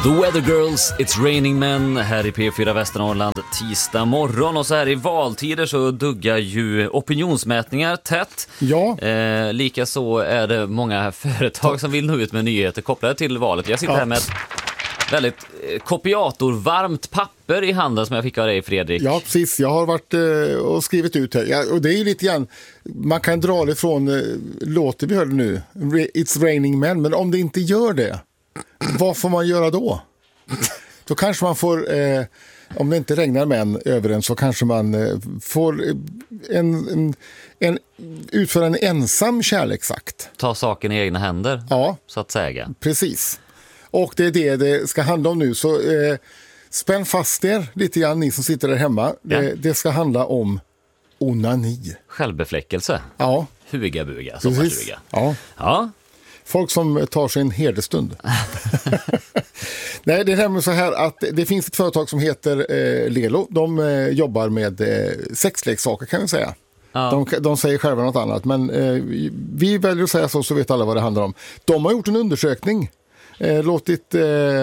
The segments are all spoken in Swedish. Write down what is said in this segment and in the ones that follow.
The Weather Girls, It's Raining Men här i P4 Västernorrland tisdag morgon. Och så här i valtider så duggar ju opinionsmätningar tätt. Ja. Likaså är det många företag som vill nå ut med nyheter kopplade till valet. Jag sitter här med ett väldigt kopiatorvarmt papper i handen som jag fick av dig, Fredrik. Ja, precis. Jag har varit och skrivit ut här. Ja, och det är ju lite grann, man kan dra det från låter vi hörde nu, It's Raining Men. Men om det inte gör det, vad får man göra då? Då kanske man får, om det inte regnar män över en, så kanske man får utföra en ensam kärleksakt. Ta saken i egna händer, ja, så att säga. Precis. Och det är det ska handla om nu. Så spänn fast er lite grann, ni som sitter där hemma. Ja. Det ska handla om onani. Självbefläckelse. Ja. Huga-buga, sommarstuga. Ja. Ja. Folk som tar sig en herdestund. Nej, det är nämligen så här att det finns ett företag som heter Lelo. De jobbar med sexleksaker, kan vi säga. Ja. De säger själva något annat, men vi väljer att säga så vet alla vad det handlar om. De har gjort en undersökning, låtit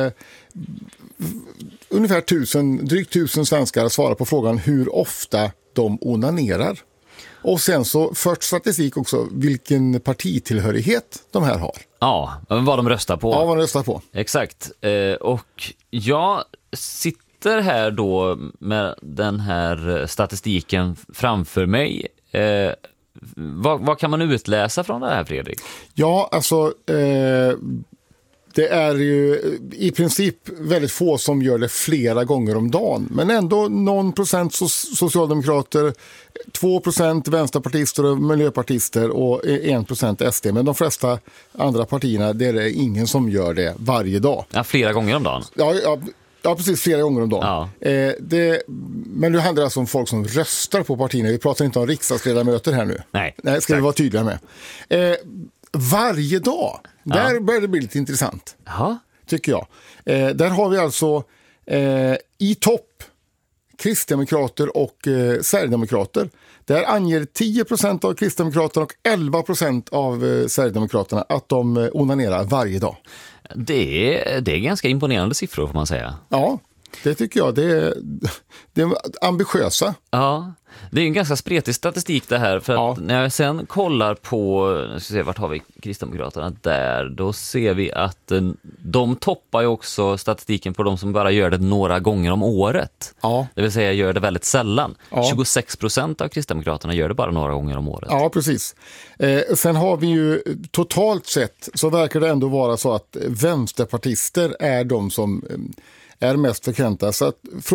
ungefär drygt 1000 svenskar svara på frågan hur ofta de onanerar. Och sen så fört statistik också vilken partitillhörighet de här har. Ja, vad de röstar på. Ja, vad de röstar på. Exakt. Och jag sitter här då med den här statistiken framför mig. Vad kan man utläsa från det här, Fredrik? Ja, alltså det är ju i princip väldigt få som gör det flera gånger om dagen. Men ändå någon procent socialdemokrater, 2% vänsterpartister och miljöpartister och 1% SD. Men de flesta andra partierna, det är ingen som gör det varje dag. Ja, flera gånger om dagen. Ja, precis, flera gånger om dagen. Ja. Men nu handlar det alltså om folk som röstar på partierna. Vi pratar inte om riksdagsledamöter här nu. Nej, ska vi vara tydliga med. Varje dag. Där börjar det bli lite intressant. Aha. Tycker jag. Där har vi alltså i topp kristdemokrater och sverigedemokrater. Där anger 10% av kristdemokraterna och 11% av sverigedemokraterna att de onanerar varje dag. Det är ganska imponerande siffror, får man säga. Ja, det tycker jag. Det är ambitiösa. Ja, det är en ganska spretig statistik det här. För att när jag sen kollar på, ska se, vart har vi kristdemokraterna där, då ser vi att de toppar ju också statistiken på de som bara gör det några gånger om året. Ja. Det vill säga gör det väldigt sällan. Ja. 26% av kristdemokraterna gör det bara några gånger om året. Ja, precis. Sen har vi ju totalt sett så verkar det ändå vara så att vänsterpartister är de som är mest frekventa. Så att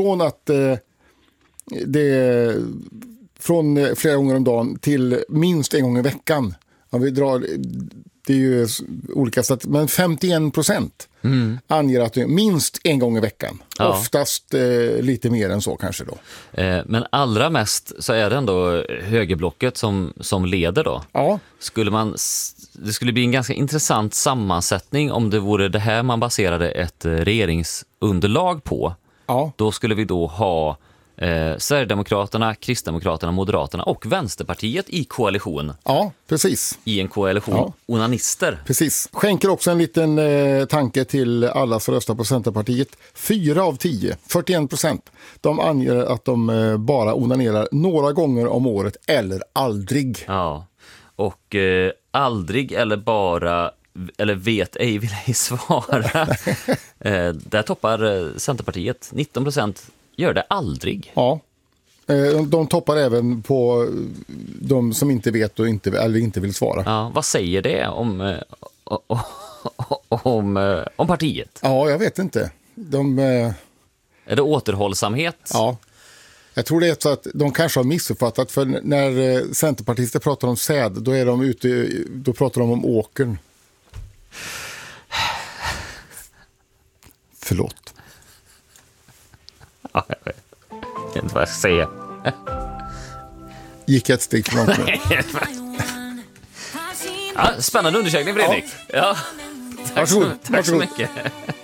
från flera gånger om dagen till minst en gång i veckan. Om vi drar, det är ju olika sätt, men 51% anger att det är minst en gång i veckan. Ja. Oftast lite mer än så kanske då. Men allra mest så är det ändå högerblocket som leder då. Ja. Det skulle bli en ganska intressant sammansättning om det vore det här man baserade ett regeringsunderlag på. Ja. Då skulle vi då ha Sverigedemokraterna, Kristdemokraterna, Moderaterna och Vänsterpartiet i koalition. Ja, precis. I en koalition onanister. Precis. Skänker också en liten tanke till alla som röstar på Centerpartiet. 4 av 10, 41%. De anger att de bara onanerar några gånger om året eller aldrig. Ja, och aldrig eller bara eller vet ej vill ej svara. Där toppar Centerpartiet. 19% gör det aldrig. Ja, de toppar även på de som inte vet och inte vill svara. Ja, vad säger det om partiet? Ja, jag vet inte. Är det återhållsamhet? Ja, jag tror det är så att de kanske har missuppfattat, för när centerpartister pratar om säd, då pratar de om åkern. Förlåt. Ja, jag vet inte vad jag ska säga. Gick ett steg för långt nu. Ja, spännande undersökning, Fredrik. Ja. Tack så mycket.